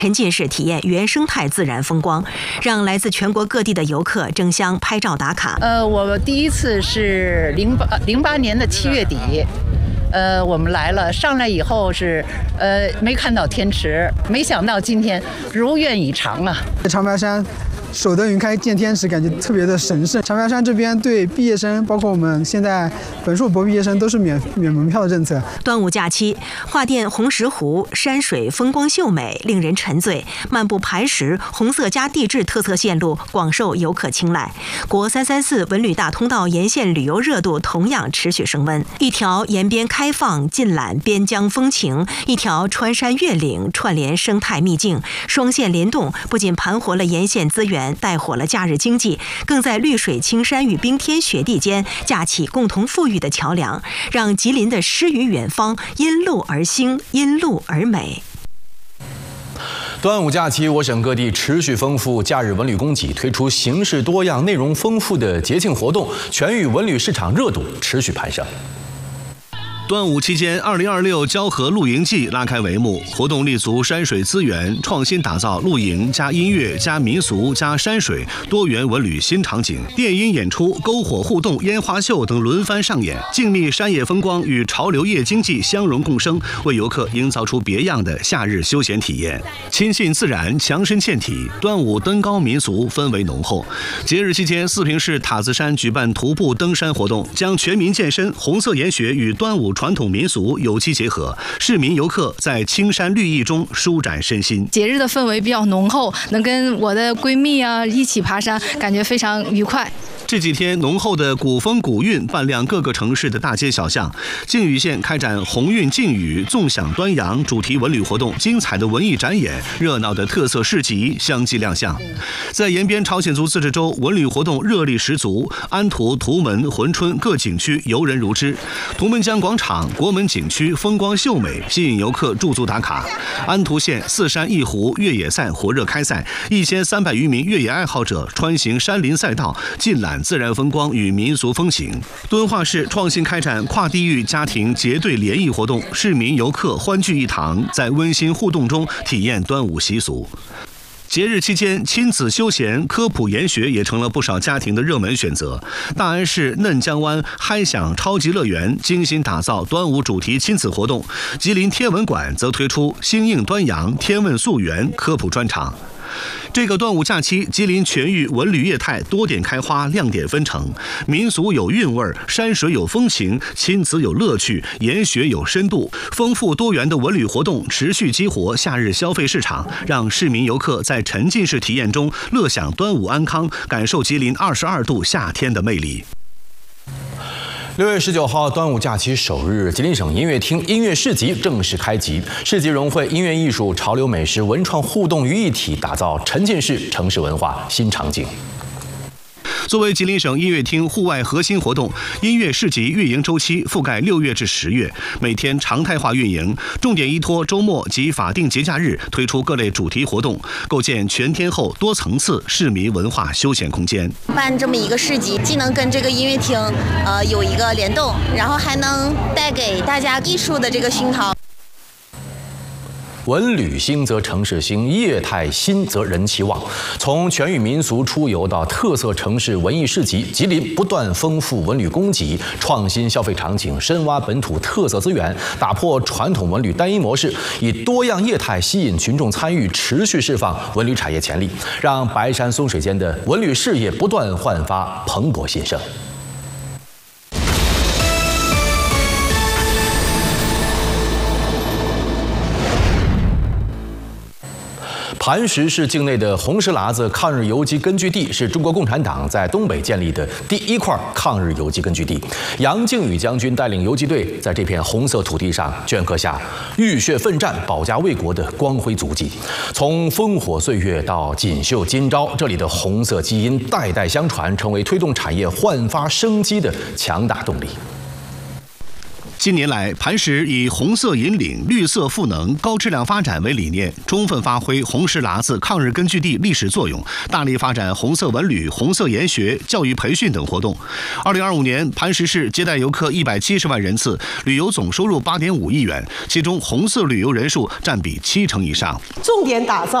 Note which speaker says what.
Speaker 1: 沉浸式体验原生态自然风光，让来自全国各地的游客争相拍照打卡。
Speaker 2: 我第一次是08年的7月底，我们来了，上来以后是没看到天池，没想到今天如愿以偿啊！
Speaker 3: 长白山守得云开见天池，感觉特别的神圣。长白山这边对毕业生，包括我们现在本硕博毕业生都是免门票的政策。
Speaker 1: 端午假期，画店红石湖山水风光秀美，令人沉醉。漫步磐石，红色加地质特色线路广受游客青睐。国334文旅大通道沿线旅游热度同样持续升温。一条沿边开放尽览边疆风情，一条穿山越岭串联生态秘境，双线联动，不仅盘活了沿线资源，带火了假日经济，更在绿水青山与冰天雪地间架起共同富裕的桥梁，让吉林的诗与远方因路而兴，因路而美。
Speaker 4: 端午假期，我省各地持续丰富假日文旅供给，推出形式多样、内容丰富的节庆活动，全域文旅市场热度持续攀升。
Speaker 5: 端午期间，2026交河露营季拉开帷幕，活动立足山水资源，创新打造露营加音乐加民俗加山水多元文旅新场景。电音演出、篝火互动、烟花秀等轮番上演，静谧山野风光与潮流夜经济相融共生，为游客营造出别样的夏日休闲体验。亲近自然，强身健体，端午登高民俗氛围浓厚。节日期间，四平市塔子山举办徒步登山活动，将全民健身、红色研学与端午传统民俗有机结合，市民游客在青山绿意中舒展身心。
Speaker 6: 节日的氛围比较浓厚，能跟我的闺蜜一起爬山，感觉非常愉快。
Speaker 5: 这几天，浓厚的古风古韵伴亮各个城市的大街小巷。靖宇县开展鸿运靖宇、纵享端阳主题文旅活动，精彩的文艺展演、热闹的特色市集相继亮相。在延边朝鲜族自治州，文旅活动热力十足，安图、图门、珲春各景区游人如织。图门江广场、国门景区风光秀美，吸引游客驻足打卡。安图县四山一湖越野赛火热开赛，1300余名越野爱好者穿行山林赛道，尽览自然风光与民俗风情。敦化市创新开展跨地域家庭结对联谊活动，市民游客欢聚一堂，在温馨互动中体验端午习俗。节日期间，亲子休闲、科普研学也成了不少家庭的热门选择。大安市嫩江湾嗨享超级乐园精心打造端午主题亲子活动，吉林天文馆则推出星映端阳、天问溯源科普专场。这个端午假期，吉林全域文旅业态多点开花，亮点纷呈，民俗有韵味，山水有风情，亲子有乐趣，研学有深度，丰富多元的文旅活动持续激活夏日消费市场，让市民游客在沉浸式体验中乐享端午安康，感受吉林22度夏天的魅力。
Speaker 4: 6月19号，端午假期首日，吉林省音乐厅音乐市集正式开集。市集融汇音乐艺术、潮流美食、文创互动于一体，打造沉浸式城市文化新场景。
Speaker 5: 作为吉林省音乐厅户外核心活动，音乐市集运营周期覆盖6月至10月，每天常态化运营，重点依托周末及法定节假日推出各类主题活动，构建全天候多层次市民文化休闲空间。
Speaker 7: 办这么一个市集，既能跟这个音乐厅有一个联动，然后还能带给大家艺术的这个熏陶。
Speaker 4: 文旅兴则城市兴，业态新则人气旺。从全域民俗出游到特色城市文艺市集，吉林不断丰富文旅供给，创新消费场景，深挖本土特色资源，打破传统文旅单一模式，以多样业态吸引群众参与，持续释放文旅产业潜力，让白山松水间的文旅事业不断焕发蓬勃新生。磐石市境内的红石喇子抗日游击根据地是中国共产党在东北建立的第一块抗日游击根据地。杨靖宇将军带领游击队在这片红色土地上镌刻下浴血奋战、保家卫国的光辉足迹。从烽火岁月到锦绣今朝，这里的红色基因代代相传，成为推动产业焕发生机的强大动力。
Speaker 5: 近年来，磐石以红色引领、绿色赋能、高质量发展为理念，充分发挥红石喇子抗日根据地历史作用，大力发展红色文旅、红色研学、教育培训等活动。2025年，磐石市接待游客170万人次，旅游总收入8.5亿元，其中红色旅游人数占比70%以上。
Speaker 8: 重点打造